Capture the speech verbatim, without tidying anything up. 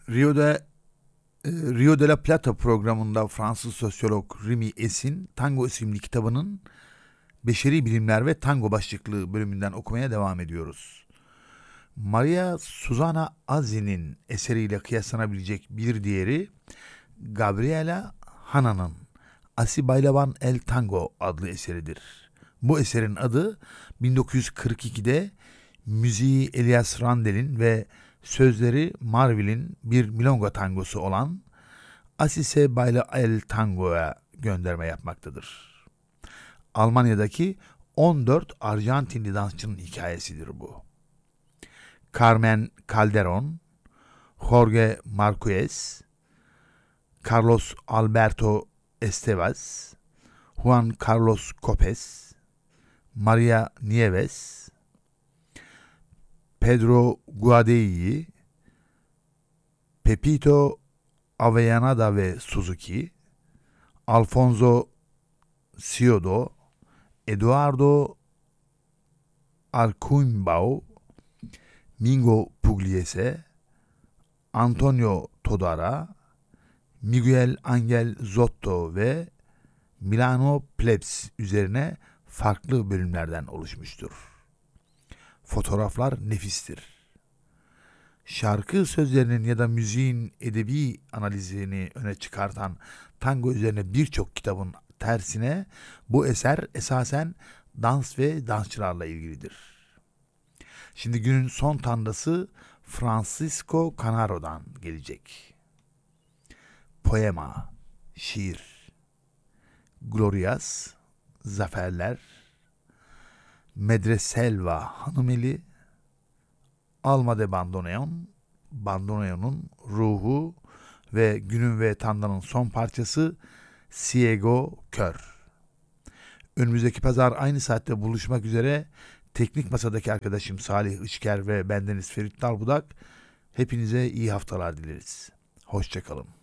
Rio de e, Rio de la Plata programında Fransız sosyolog Remy Es'in Tango isimli kitabının Beşeri Bilimler ve Tango başlıklı bölümünden okumaya devam ediyoruz. Maria Susana Azzi'nin eseriyle kıyaslanabilecek bir diğeri Gabriela Hana'nın Así Bailaban el Tango adlı eseridir. Bu eserin adı bin dokuz yüz kırk ikide müziği Elias Randel'in ve sözleri Marvil'in bir milonga tangosu olan Así se baila el tango'ya gönderme yapmaktadır. Almanya'daki on dört Arjantinli dansçının hikayesidir bu. Carmen Calderón, Jorge Marquez, Carlos Alberto Estevez, Juan Carlos Copes, Maria Nieves, Pedro Guadagni, Pepito Avellaneda ve Suzuki, Alfonso Ciodo, Eduardo Arcuimbao, Mingo Pugliese, Antonio Todara, Miguel Angel Zotto ve Milano Plebs üzerine farklı bölümlerden oluşmuştur. Fotoğraflar nefistir. Şarkı sözlerinin ya da müziğin edebi analizini öne çıkartan tango üzerine birçok kitabın tersine bu eser esasen dans ve dansçılarla ilgilidir. Şimdi günün son tandası Francisco Canaro'dan gelecek. Poema, şiir, glorias, zaferler, Medreselva hanımeli, Alma de Bandoneon, Bandoneon'un ruhu ve günün ve tandanın son parçası Ciego Kör. Önümüzdeki pazar aynı saatte buluşmak üzere. Teknik masadaki arkadaşım Salih Işker ve bendeniz Ferit Dalbudak. Hepinize iyi haftalar dileriz. Hoşça kalın.